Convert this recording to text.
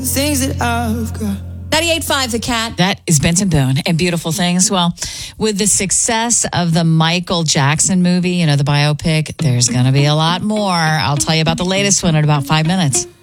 things that I've got. 98.5 The Cat. That is Benson Boone and Beautiful Things. Well, with the success of the Michael Jackson movie, the biopic, there's going to be a lot more. I'll tell you about the latest one in about 5 minutes.